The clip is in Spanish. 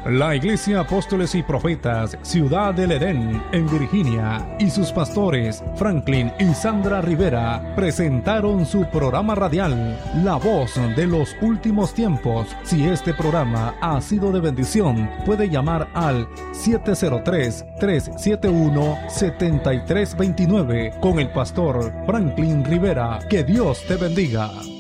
La Iglesia Apóstoles y Profetas Ciudad del Edén en Virginia y sus pastores Franklin y Sandra Rivera presentaron su programa radial La Voz de los Últimos Tiempos. Si este programa ha sido de bendición, puede llamar al 703-371-7329 con el pastor Franklin Rivera. Que Dios te bendiga.